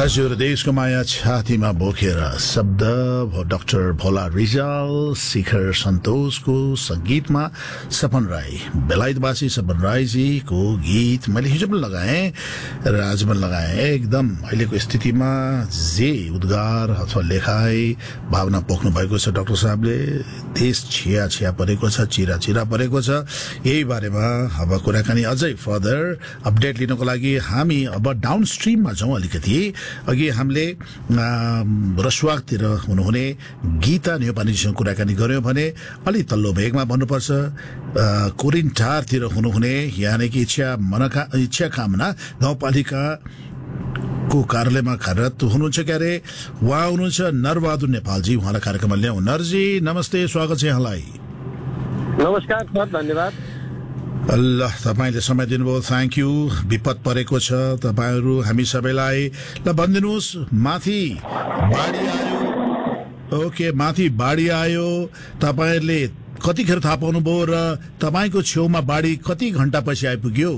हजुर देशको माया छातीमा बोकेर शब्द डाक्टर भोला रिजाल शिखर सन्तोषको संगीतमा सपन राई बेलायतवासी सपन राईजीको गीत मैले हिजो पनि लगाएँ र आज पनि लगाएँ। एकदम अहिलेको स्थितिमा जे उद्गार अथवा लेखाइ भावना पोख्नु भएको छ डाक्टर साहबले, देश छिया परेको छ, चिरा परेको छ। यही बारेमा अब कुराकानी अझै फर्दर अपडेट लिनको लागि हामी अब डाउन स्ट्रिममा जाउँ। अलिकति अघि हामीले रसुवाकतिर हुनुहुने गीता नेपालीसँग कुराकानी गर्यौं भने अलि तल्लो भेगमा भन्नुपर्छ कोरिन्टारतिर हुनुहुने यानि कि इच्छा कामना गाउँपालिका को कार्यालयमा कार्यरत हुनुहुन्छ क्यारे उहाँ हुनुहुन्छ नरबहादुर नेपालजी। उहाँलाई कार्यक्रममा ल्याउँ। नरजी नमस्ते, स्वागत छ यहाँलाई। नमस्कार सर, धन्यवाद। अल्लाह तपाईले समय दिनुभयो, थ्याङ्क यू। विपद परेको छ तपाईहरू हामी सबैलाई। ल भनिदिनुहोस्, माथि बाढी आयो। ओके, माथि बाढी आयो, तपाईहरुले कतिखेर थाहा पाउनुभयो र तपाईको छेउमा बाढी कति घण्टा पछि आइपुग्यो?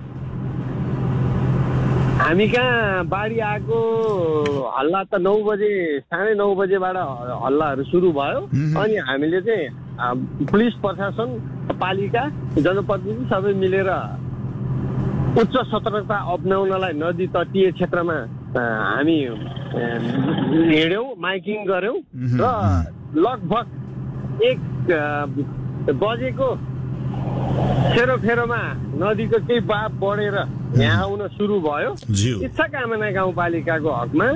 हामी कहाँ बाढी आएको हल्ला त 9 बजे 9:30 बजेबाट हल्लाहरू सुरु भयो। अनि हामीले चाहिँ पुलिस प्रशासन पालिका जनप्रतिनिधि सबै मिलेर उच्च सतर्कता अपनाउनलाई नदी तटीय क्षेत्रमा हामी हिँड्यौं, माइकिङ गर्यौं र लगभग 1 बजेको सेरोफेरोमा नदीको केही बाप बढेर यहाँ आउन सुरु भयो। इच्छा कामना गाउँपालिकाको हकमा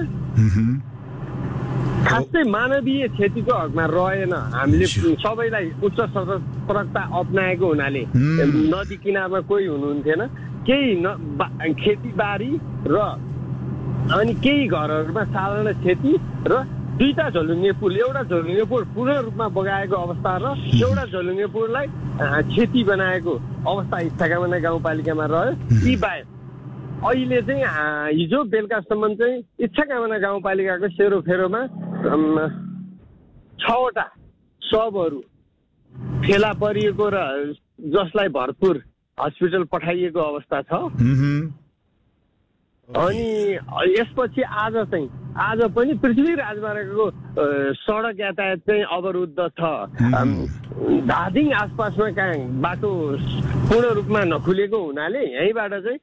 खासै मानवीय क्षतिको हकमा रहेन। हामीले सबैलाई उच्च सतर्कता अपनाएको हुनाले नदी किनारमा कोही हुनुहुन्थेन, केही खेतीबारी र अनि केही घरहरूमा साधारण क्षति र 2टा झोलुङ्गे पुल, एउटा झोलुङ्गे पुल पूर्ण रूपमा बगाएको अवस्था र एउटा झोलुङ्गे पुललाई क्षति बनाएको अवस्था इच्छाकामना गाउँपालिकामा रह्यो। यी बाहेक अहिले चाहिँ हिजो बेलुकासम्म चाहिँ इच्छाकामना गाउँपालिकाको सेरोफेरोमा 6वटा शवहरू फेला परिएको र जसलाई भरतपुर हस्पिटल पठाइएको अवस्था छ। अनि यसपछि आज पनि पृथ्वी राजमार्गको सडक यातायात चाहिँ अवरुद्ध छ। धादिङ आसपासमा कहाँ बाटो पूर्ण रूपमा नखुलेको हुनाले यहीँबाट चाहिँ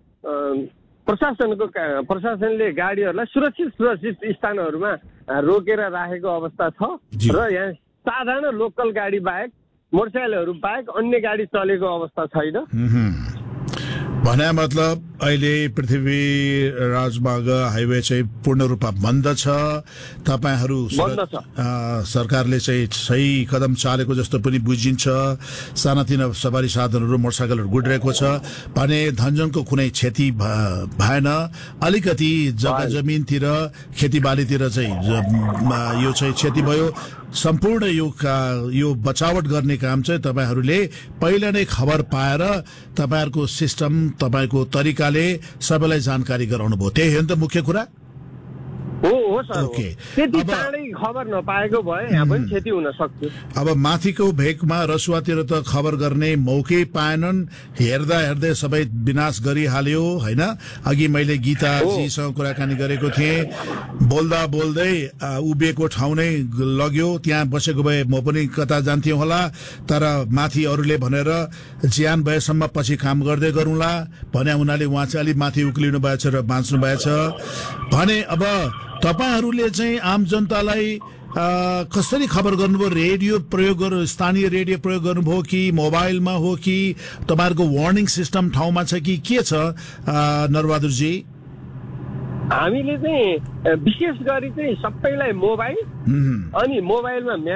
प्रशासनले गाडीहरूलाई सुरक्षित स्थानहरूमा रोकेर राखेको अवस्था छ र यहाँ साधारण लोकल गाडी बाहेक, मोटरसाइकलहरू बाहेक अन्य गाडी चलेको अवस्था छैन। भने मतलब अहिले पृथ्वी राजमार्ग हाइवे चाहिँ पूर्ण रूपमा बन्द छ। तपाईहरू सरकारले चाहिँ सही कदम चालेको जस्तो पनि बुझिन्छ। सानातिना सवारी साधनहरू, मोटरसाइकलहरू गुड्रेको छ भने धनजनको कुनै क्षति भएन। अलिकति जग्गा जमिनतिर खेतीबालीतिर चाहिँ यो चाहिँ क्षति भयो। सम्पूर्ण यो बचावट गर्ने काम चाहिँ तपाईहरूले पहिला नै खबर पाएर तपाईहरूको सिस्टम, तपाईको तरिकाले सबैलाई जानकारी गराउनु भयो। त्यही हो नि त मुख्य कुरा? हो सर। ओके, त्यति चाँडै खबर नपाएको भए यहाँ पनि क्षति हुन सक्थ्यो। अब माथिको भेगमा रसुवातिर त खबर गर्ने मौकै पाएनन्, हेर्दै सबै विनाश गरिहाल्यो हैन। अघि मैले गीताजीसँग कुराकानी गरेको थिएँ, बोल्दै उभिएको ठाउँ नै लग्यो। त्यहाँ बसेको भए म पनि कता जान्थेँ होला, तर माथि अरूले भनेर ज्यान भएसम्म पछि काम गर्दै गरौँला भने हुनाले उहाँ चाहिँ अलि माथि उक्लिनु भएछ र बाँच्नु भएछ भने। अब तपाईहरूले चाहिँ आम जनतालाई कसरी खबर गर्नुभयो? रेडियो प्रयोग स्थानीय रेडियो प्रयोग गर्नुभयो कि मोबाइलमा हो कि तपाईहरूको वार्निङ सिस्टम ठाउँमा छ कि के छ नरबहादुरजी? हामीले चाहिँ विशेष गरी चाहिँ सबैलाई मोबाइल अनि मोबाइलमा